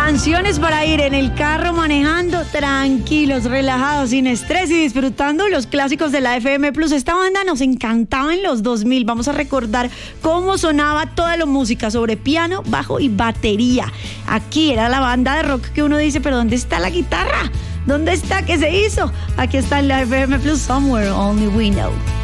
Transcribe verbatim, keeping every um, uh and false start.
Canciones para ir en el carro manejando tranquilos, relajados, sin estrés y disfrutando los clásicos de la F M Plus. Esta banda nos encantaba en los dos mil. Vamos a recordar cómo sonaba toda la música sobre piano, bajo y batería. Aquí era la banda de rock que uno dice, pero ¿dónde está la guitarra? ¿Dónde está? ¿Qué se hizo? Aquí está en la F M Plus, Somewhere Only We Know.